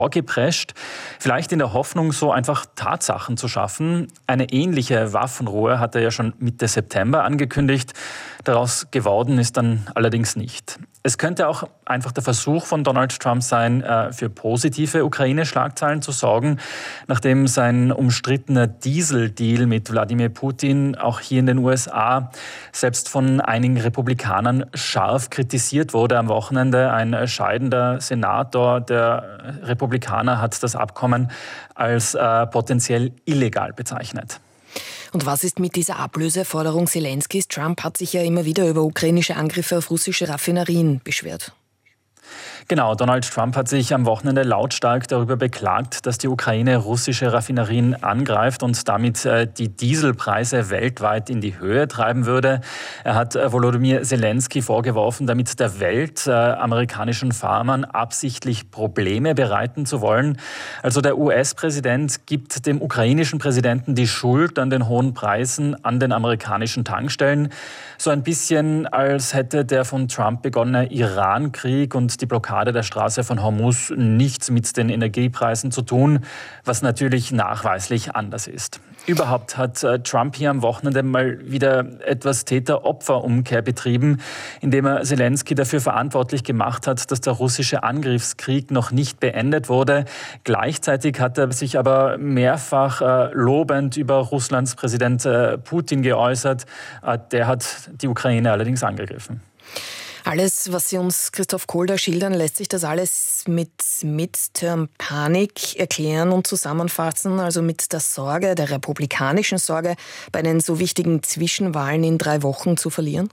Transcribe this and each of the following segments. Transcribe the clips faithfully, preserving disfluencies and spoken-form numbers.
vorgeprescht, vielleicht in der Hoffnung, so einfach Tatsachen zu schaffen. Eine ähnliche Waffenruhe hat er ja schon Mitte September angekündigt. Daraus geworden ist dann allerdings nicht. Es könnte auch einfach der Versuch von Donald Trump sein, für positive Ukraine-Schlagzeilen zu sorgen, nachdem sein umstrittener Diesel-Deal mit Wladimir Putin auch hier in den U S A selbst von einigen Republikanern scharf kritisiert wurde am Wochenende. Ein scheidender Senator der Republikaner hat das Abkommen als äh, potenziell illegal bezeichnet. Und was ist mit dieser Ablöseforderung Selenskys? Trump hat sich ja immer wieder über ukrainische Angriffe auf russische Raffinerien beschwert. Genau, Donald Trump hat sich am Wochenende lautstark darüber beklagt, dass die Ukraine russische Raffinerien angreift und damit die Dieselpreise weltweit in die Höhe treiben würde. Er hat Volodymyr Zelensky vorgeworfen, damit der Welt, äh, amerikanischen Farmern absichtlich Probleme bereiten zu wollen. Also der U S-Präsident gibt dem ukrainischen Präsidenten die Schuld an den hohen Preisen an den amerikanischen Tankstellen. So ein bisschen, als hätte der von Trump begonnene Iran-Krieg und die Blockade der Straße von Hormuz nichts mit den Energiepreisen zu tun, was natürlich nachweislich anders ist. Überhaupt hat Trump hier am Wochenende mal wieder etwas Täter-Opfer-Umkehr betrieben, indem er Zelensky dafür verantwortlich gemacht hat, dass der russische Angriffskrieg noch nicht beendet wurde. Gleichzeitig hat er sich aber mehrfach äh, lobend über Russlands Präsident äh, Putin geäußert. Äh, der hat die Ukraine allerdings angegriffen. Alles, was Sie uns, Christoph Kohl, schildern, lässt sich das alles mit Midterm-Panik erklären und zusammenfassen, also mit der Sorge, der republikanischen Sorge, bei den so wichtigen Zwischenwahlen in drei Wochen zu verlieren?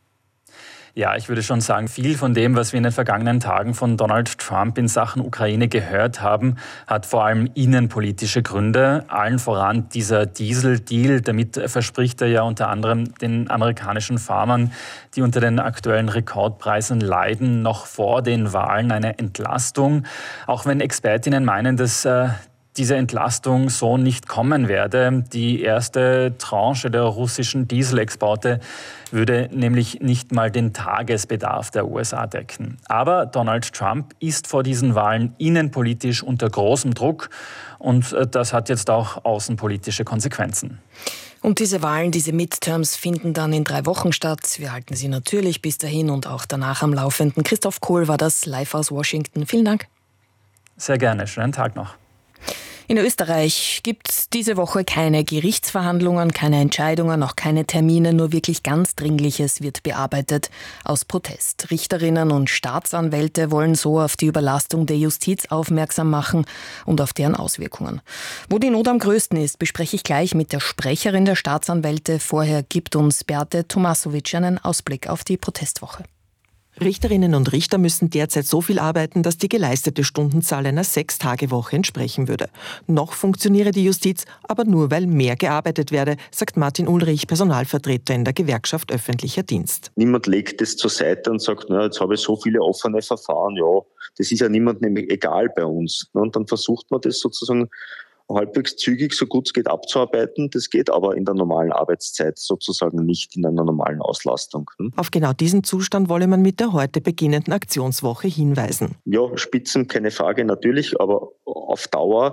Ja, ich würde schon sagen, viel von dem, was wir in den vergangenen Tagen von Donald Trump in Sachen Ukraine gehört haben, hat vor allem innenpolitische Gründe. Allen voran dieser Diesel-Deal. Damit verspricht er ja unter anderem den amerikanischen Farmern, die unter den aktuellen Rekordpreisen leiden, noch vor den Wahlen eine Entlastung. Auch wenn Expertinnen meinen, dass äh, diese Entlastung so nicht kommen werde. Die erste Tranche der russischen Dieselexporte würde nämlich nicht mal den Tagesbedarf der U S A decken. Aber Donald Trump ist vor diesen Wahlen innenpolitisch unter großem Druck und das hat jetzt auch außenpolitische Konsequenzen. Und diese Wahlen, diese Midterms finden dann in drei Wochen statt. Wir halten Sie natürlich bis dahin und auch danach am Laufenden. Christoph Kohl war das live aus Washington. Vielen Dank. Sehr gerne. Schönen Tag noch. In Österreich gibt es diese Woche keine Gerichtsverhandlungen, keine Entscheidungen, auch keine Termine, nur wirklich ganz Dringliches wird bearbeitet aus Protest. Richterinnen und Staatsanwälte wollen so auf die Überlastung der Justiz aufmerksam machen und auf deren Auswirkungen. Wo die Not am größten ist, bespreche ich gleich mit der Sprecherin der Staatsanwälte. Vorher gibt uns Beate Tomasovic einen Ausblick auf die Protestwoche. Richterinnen und Richter müssen derzeit so viel arbeiten, dass die geleistete Stundenzahl einer Sechs-Tage-Woche entsprechen würde. Noch funktioniere die Justiz, aber nur weil mehr gearbeitet werde, sagt Martin Ulrich, Personalvertreter in der Gewerkschaft Öffentlicher Dienst. Niemand legt es zur Seite und sagt, na, jetzt habe ich so viele offene Verfahren, ja, das ist ja niemandem egal bei uns. Und dann versucht man das sozusagen halbwegs zügig, so gut es geht, abzuarbeiten. Das geht aber in der normalen Arbeitszeit sozusagen nicht in einer normalen Auslastung. Auf genau diesen Zustand wolle man mit der heute beginnenden Aktionswoche hinweisen. Ja, Spitzen, keine Frage, natürlich, aber auf Dauer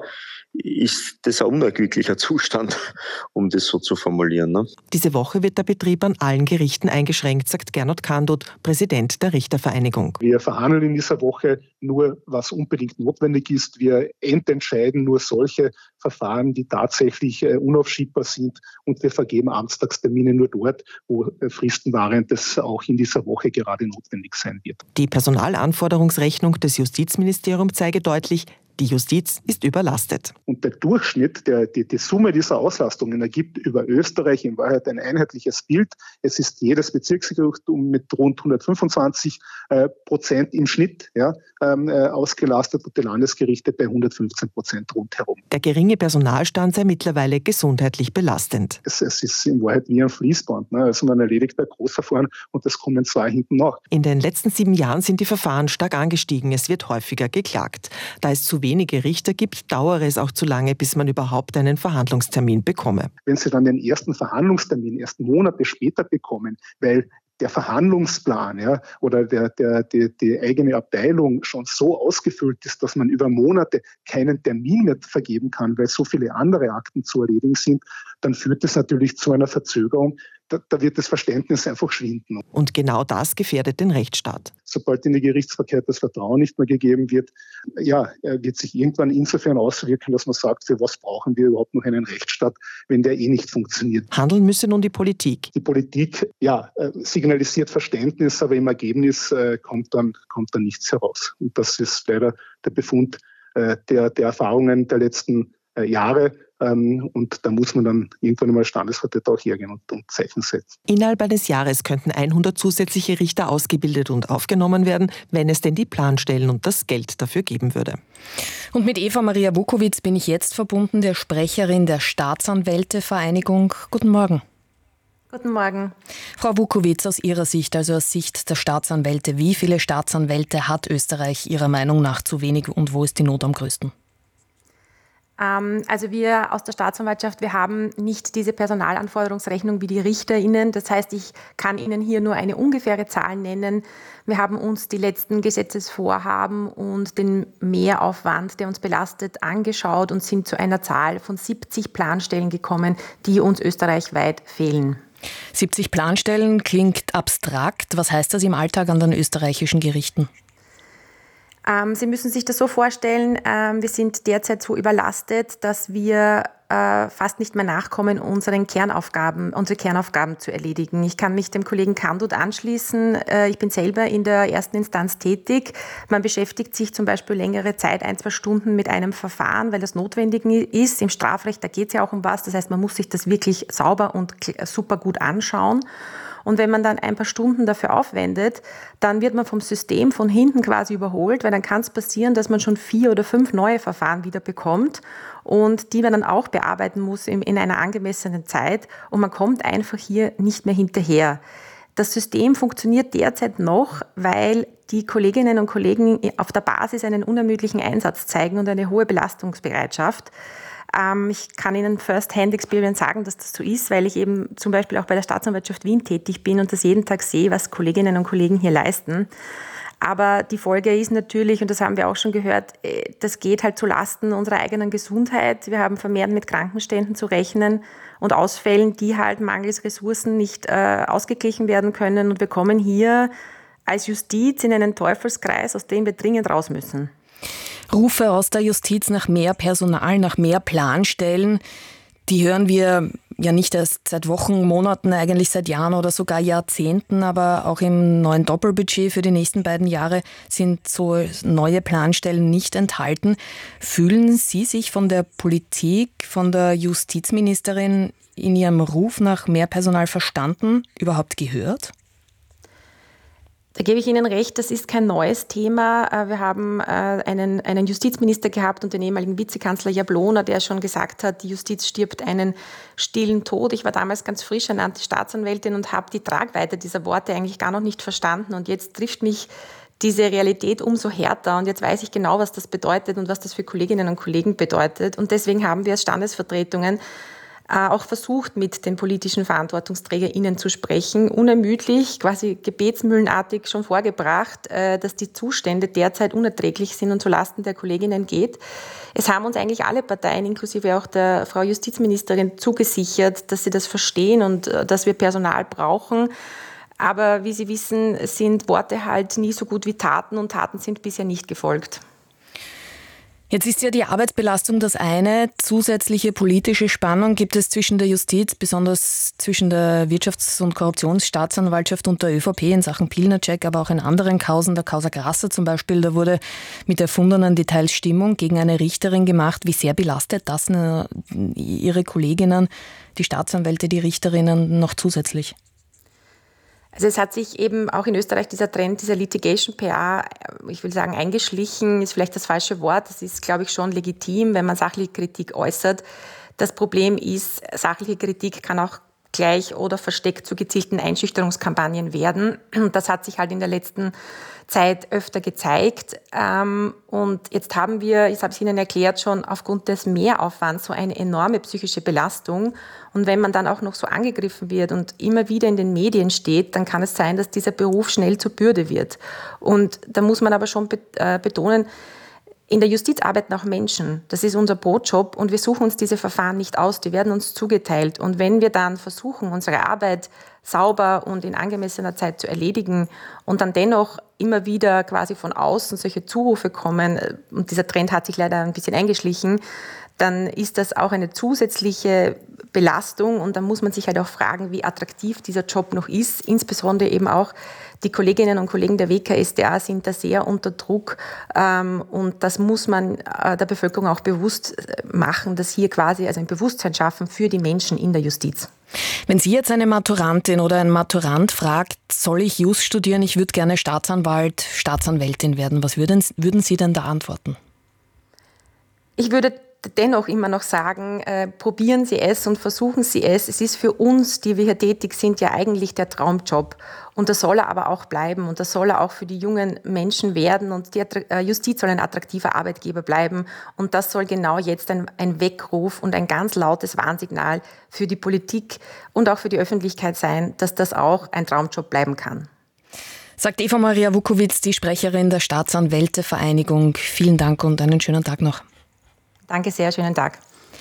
ist das ein unerquicklicher Zustand, um das so zu formulieren. Ne? Diese Woche wird der Betrieb an allen Gerichten eingeschränkt, sagt Gernot Kandut, Präsident der Richtervereinigung. Wir verhandeln in dieser Woche nur, was unbedingt notwendig ist. Wir ententscheiden nur solche Verfahren, die tatsächlich äh, unaufschiebbar sind, und wir vergeben Amtstagstermine nur dort, wo äh, Fristenvariantes auch in dieser Woche gerade notwendig sein wird. Die Personalanforderungsrechnung des Justizministeriums zeige deutlich, die Justiz ist überlastet. Und der Durchschnitt, der, die, die Summe dieser Auslastungen ergibt über Österreich in Wahrheit ein einheitliches Bild. Es ist jedes Bezirksgericht mit rund hundertfünfundzwanzig äh, Prozent im Schnitt ja, ähm, äh, ausgelastet und die Landesgerichte bei hundertfünfzehn Prozent rundherum. Der geringe Personalstand sei mittlerweile gesundheitlich belastend. Es, es ist in Wahrheit wie ein Fließband. Ne? Also man erledigt ein Großverfahren und es kommen zwei hinten nach. In den letzten sieben Jahren sind die Verfahren stark angestiegen. Es wird häufiger geklagt. Da es zu wenige Richter gibt, dauere es auch zu lange, bis man überhaupt einen Verhandlungstermin bekomme. Wenn Sie dann den ersten Verhandlungstermin erst Monate später bekommen, weil der Verhandlungsplan, ja, oder der, der, die, die eigene Abteilung schon so ausgefüllt ist, dass man über Monate keinen Termin mehr vergeben kann, weil so viele andere Akten zu erledigen sind, dann führt das natürlich zu einer Verzögerung. Da, da wird das Verständnis einfach schwinden. Und genau das gefährdet den Rechtsstaat. Sobald in die Gerichtsbarkeit das Vertrauen nicht mehr gegeben wird, ja, wird sich irgendwann insofern auswirken, dass man sagt, für was brauchen wir überhaupt noch einen Rechtsstaat, wenn der eh nicht funktioniert. Handeln müsse nun die Politik. Die Politik, ja, signalisiert Verständnis, aber im Ergebnis kommt dann, kommt dann nichts heraus. Und das ist leider der Befund der, der Erfahrungen der letzten Jahre. Und da muss man dann irgendwann einmal Standesvertreter auch hergehen und, und Zeichen setzen. Innerhalb eines Jahres könnten hundert zusätzliche Richter ausgebildet und aufgenommen werden, wenn es denn die Planstellen und das Geld dafür geben würde. Und mit Eva Maria Vukovic bin ich jetzt verbunden, der Sprecherin der Staatsanwältevereinigung. Guten Morgen. Guten Morgen. Frau Vukovic, aus Ihrer Sicht, also aus Sicht der Staatsanwälte, wie viele Staatsanwälte hat Österreich Ihrer Meinung nach zu wenig und wo ist die Not am größten? Also wir aus der Staatsanwaltschaft, wir haben nicht diese Personalanforderungsrechnung wie die RichterInnen. Das heißt, ich kann Ihnen hier nur eine ungefähre Zahl nennen. Wir haben uns die letzten Gesetzesvorhaben und den Mehraufwand, der uns belastet, angeschaut und sind zu einer Zahl von siebzig Planstellen gekommen, die uns österreichweit fehlen. siebzig Planstellen klingt abstrakt. Was heißt das im Alltag an den österreichischen Gerichten? Sie müssen sich das so vorstellen, wir sind derzeit so überlastet, dass wir fast nicht mehr nachkommen, unseren Kernaufgaben, unsere Kernaufgaben zu erledigen. Ich kann mich dem Kollegen Kandut anschließen. Ich bin selber in der ersten Instanz tätig. Man beschäftigt sich zum Beispiel längere Zeit, ein, zwei Stunden mit einem Verfahren, weil das notwendig ist. Im Strafrecht, da geht es ja auch um was. Das heißt, man muss sich das wirklich sauber und super gut anschauen. Und wenn man dann ein paar Stunden dafür aufwendet, dann wird man vom System von hinten quasi überholt, weil dann kann es passieren, dass man schon vier oder fünf neue Verfahren wieder bekommt und die man dann auch bearbeiten muss in, in einer angemessenen Zeit und man kommt einfach hier nicht mehr hinterher. Das System funktioniert derzeit noch, weil die Kolleginnen und Kollegen auf der Basis einen unermüdlichen Einsatz zeigen und eine hohe Belastungsbereitschaft. Ich kann Ihnen First-Hand-Experience sagen, dass das so ist, weil ich eben zum Beispiel auch bei der Staatsanwaltschaft Wien tätig bin und das jeden Tag sehe, was Kolleginnen und Kollegen hier leisten. Aber die Folge ist natürlich, und das haben wir auch schon gehört, das geht halt zu Lasten unserer eigenen Gesundheit. Wir haben vermehrt mit Krankenständen zu rechnen und Ausfällen, die halt mangels Ressourcen nicht äh, ausgeglichen werden können. Und wir kommen hier als Justiz in einen Teufelskreis, aus dem wir dringend raus müssen. Rufe aus der Justiz nach mehr Personal, nach mehr Planstellen, die hören wir ja nicht erst seit Wochen, Monaten, eigentlich seit Jahren oder sogar Jahrzehnten, aber auch im neuen Doppelbudget für die nächsten beiden Jahre sind so neue Planstellen nicht enthalten. Fühlen Sie sich von der Politik, von der Justizministerin in ihrem Ruf nach mehr Personal verstanden, überhaupt gehört? Da gebe ich Ihnen recht, das ist kein neues Thema. Wir haben einen, einen Justizminister gehabt und den ehemaligen Vizekanzler Jablona, der schon gesagt hat, die Justiz stirbt einen stillen Tod. Ich war damals ganz frisch eine Anti-Staatsanwältin und habe die Tragweite dieser Worte eigentlich gar noch nicht verstanden. Und jetzt trifft mich diese Realität umso härter. Und jetzt weiß ich genau, was das bedeutet und was das für Kolleginnen und Kollegen bedeutet. Und deswegen haben wir als Standesvertretungen auch versucht, mit den politischen VerantwortungsträgerInnen zu sprechen, unermüdlich, quasi gebetsmühlenartig schon vorgebracht, dass die Zustände derzeit unerträglich sind und zulasten der Kolleginnen geht. Es haben uns eigentlich alle Parteien, inklusive auch der Frau Justizministerin, zugesichert, dass sie das verstehen und dass wir Personal brauchen. Aber wie Sie wissen, sind Worte halt nie so gut wie Taten und Taten sind bisher nicht gefolgt. Jetzt ist ja die Arbeitsbelastung das eine. Zusätzliche politische Spannung gibt es zwischen der Justiz, besonders zwischen der Wirtschafts- und Korruptionsstaatsanwaltschaft und der ÖVP in Sachen Pilnacek, aber auch in anderen Kausen, der Causa Grassa zum Beispiel. Da wurde mit erfundenen Details Stimmung gegen eine Richterin gemacht. Wie sehr belastet das Ihre Kolleginnen, die Staatsanwälte, die Richterinnen noch zusätzlich? Also es hat sich eben auch in Österreich dieser Trend, dieser Litigation P R, ich will sagen eingeschlichen, ist vielleicht das falsche Wort. Das ist, glaube ich, schon legitim, wenn man sachliche Kritik äußert. Das Problem ist, sachliche Kritik kann auch gleich oder versteckt zu gezielten Einschüchterungskampagnen werden. Das hat sich halt in der letzten Zeit öfter gezeigt. Und jetzt haben wir, ich habe es Ihnen erklärt, schon aufgrund des Mehraufwands so eine enorme psychische Belastung. Und wenn man dann auch noch so angegriffen wird und immer wieder in den Medien steht, dann kann es sein, dass dieser Beruf schnell zur Bürde wird. Und da muss man aber schon betonen, in der Justiz arbeiten auch Menschen. Das ist unser Brotjob und wir suchen uns diese Verfahren nicht aus, die werden uns zugeteilt. Und wenn wir dann versuchen, unsere Arbeit sauber und in angemessener Zeit zu erledigen und dann dennoch immer wieder quasi von außen solche Zurufe kommen, und dieser Trend hat sich leider ein bisschen eingeschlichen, dann ist das auch eine zusätzliche Belastung und dann muss man sich halt auch fragen, wie attraktiv dieser Job noch ist. Insbesondere eben auch die Kolleginnen und Kollegen der W K S t A sind da sehr unter Druck und das muss man der Bevölkerung auch bewusst machen, dass hier quasi also ein Bewusstsein schaffen für die Menschen in der Justiz. Wenn Sie jetzt eine Maturantin oder ein Maturant fragt, soll ich Jus studieren, ich würde gerne Staatsanwalt, Staatsanwältin werden, was würden, würden Sie denn da antworten? Ich würde dennoch immer noch sagen, äh, probieren Sie es und versuchen Sie es. Es ist für uns, die wir hier tätig sind, ja eigentlich der Traumjob. Und das soll er aber auch bleiben und das soll er auch für die jungen Menschen werden. Und die Justiz soll ein attraktiver Arbeitgeber bleiben. Und das soll genau jetzt ein, ein Weckruf und ein ganz lautes Warnsignal für die Politik und auch für die Öffentlichkeit sein, dass das auch ein Traumjob bleiben kann. Sagt Eva Maria Vukovic, die Sprecherin der Staatsanwältevereinigung. Vielen Dank und einen schönen Tag noch. Danke sehr, schönen Tag.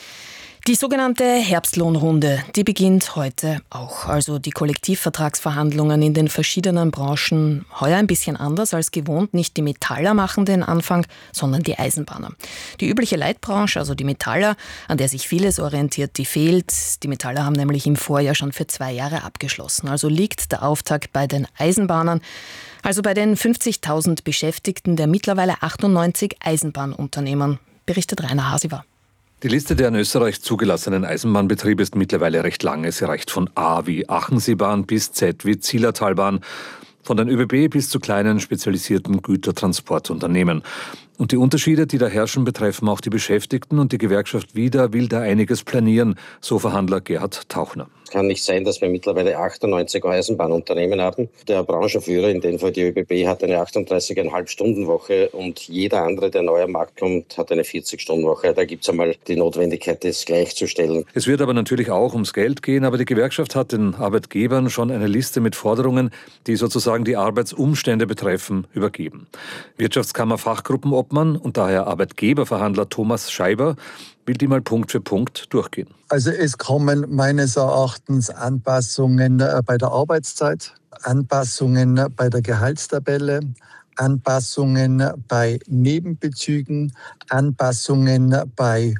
Die sogenannte Herbstlohnrunde, die beginnt heute auch. Also die Kollektivvertragsverhandlungen in den verschiedenen Branchen heuer ein bisschen anders als gewohnt. Nicht die Metaller machen den Anfang, sondern die Eisenbahner. Die übliche Leitbranche, also die Metaller, an der sich vieles orientiert, die fehlt. Die Metaller haben nämlich im Vorjahr schon für zwei Jahre abgeschlossen. Also liegt der Auftakt bei den Eisenbahnern. Also bei den fünfzigtausend Beschäftigten der mittlerweile achtundneunzig Eisenbahnunternehmen, berichtet Rainer Hasiver. Die Liste der in Österreich zugelassenen Eisenbahnbetriebe ist mittlerweile recht lange. Sie reicht von A wie Achenseebahn bis Z wie Zillertalbahn, von den ÖBB bis zu kleinen spezialisierten Gütertransportunternehmen. Und die Unterschiede, die da herrschen, betreffen auch die Beschäftigten und die Gewerkschaft Vida will da einiges planieren, so Verhandler Gerhard Tauchner. Es kann nicht sein, dass wir mittlerweile achtundneunzig Eisenbahnunternehmen haben. Der Branchenführer, in dem Fall die ÖBB, hat eine achtunddreißig Komma fünf Stunden Woche und jeder andere, der neu am Markt kommt, hat eine vierzig Stunden Woche. Da gibt es einmal die Notwendigkeit, das gleichzustellen. Es wird aber natürlich auch ums Geld gehen, aber die Gewerkschaft hat den Arbeitgebern schon eine Liste mit Forderungen, die sozusagen die Arbeitsumstände betreffen, übergeben. Wirtschaftskammer Fachgruppenobmann und daher Arbeitgeberverhandler Thomas Scheiber will die mal Punkt für Punkt durchgehen. Also es kommen meines Erachtens Anpassungen bei der Arbeitszeit, Anpassungen bei der Gehaltstabelle, Anpassungen bei Nebenbezügen, Anpassungen bei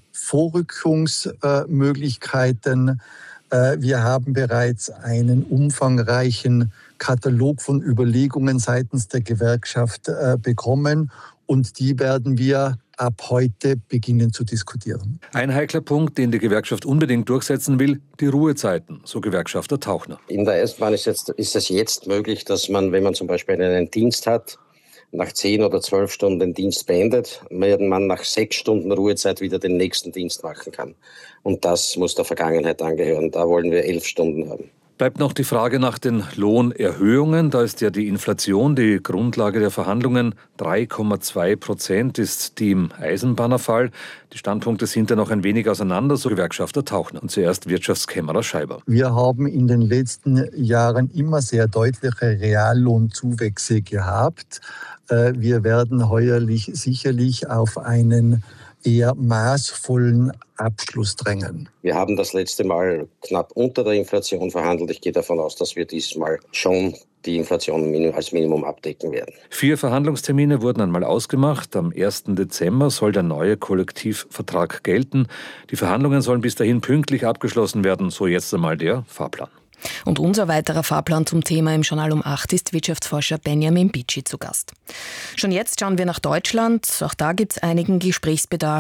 Vorrückungsmöglichkeiten. Wir haben bereits einen umfangreichen Katalog von Überlegungen seitens der Gewerkschaft bekommen und die werden wir ab heute beginnen zu diskutieren. Ein heikler Punkt, den die Gewerkschaft unbedingt durchsetzen will, die Ruhezeiten, so Gewerkschafter Tauchner. In der Eisenbahn ist, jetzt, ist es jetzt möglich, dass man, wenn man zum Beispiel einen Dienst hat, nach zehn oder zwölf Stunden den Dienst beendet, während man nach sechs Stunden Ruhezeit wieder den nächsten Dienst machen kann. Und das muss der Vergangenheit angehören. Da wollen wir elf Stunden haben. Bleibt noch die Frage nach den Lohnerhöhungen. Da ist ja die Inflation die Grundlage der Verhandlungen. drei Komma zwei Prozent ist die im Eisenbahnerfall. Die Standpunkte sind ja noch ein wenig auseinander, so Gewerkschafter Tauchner. Und zuerst Wirtschaftskämmerer Scheiber. Wir haben in den letzten Jahren immer sehr deutliche Reallohnzuwächse gehabt. Wir werden heuerlich sicherlich auf einen eher maßvollen Abschluss drängen. Wir haben das letzte Mal knapp unter der Inflation verhandelt. Ich gehe davon aus, dass wir diesmal schon die Inflation als Minimum abdecken werden. Vier Verhandlungstermine wurden einmal ausgemacht. Am ersten Dezember soll der neue Kollektivvertrag gelten. Die Verhandlungen sollen bis dahin pünktlich abgeschlossen werden, so jetzt einmal der Fahrplan. Und unser weiterer Fahrplan zum Thema im Journal um acht ist Wirtschaftsforscher Benjamin Bitschi zu Gast. Schon jetzt schauen wir nach Deutschland. Auch da gibt es einigen Gesprächsbedarf.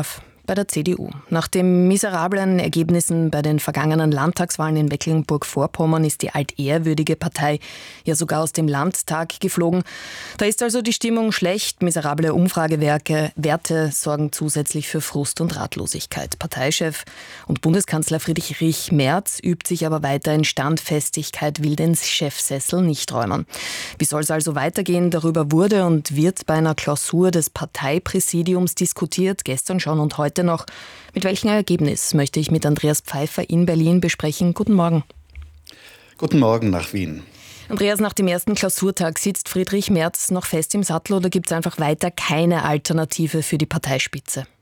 bei der C D U. Nach den miserablen Ergebnissen bei den vergangenen Landtagswahlen in Mecklenburg-Vorpommern ist die altehrwürdige Partei ja sogar aus dem Landtag geflogen. Da ist also die Stimmung schlecht. Miserable Umfragewerte Werte sorgen zusätzlich für Frust und Ratlosigkeit. Parteichef und Bundeskanzler Friedrich Merz übt sich aber weiter in Standfestigkeit, will den Chefsessel nicht räumen. Wie soll es also weitergehen? Darüber wurde und wird bei einer Klausur des Parteipräsidiums diskutiert, gestern schon und heute noch. Mit welchem Ergebnis möchte ich mit Andreas Pfeiffer in Berlin besprechen. Guten Morgen. Guten Morgen nach Wien. Andreas, nach dem ersten Klausurtag sitzt Friedrich Merz noch fest im Sattel oder gibt es einfach weiter keine Alternative für die Parteispitze?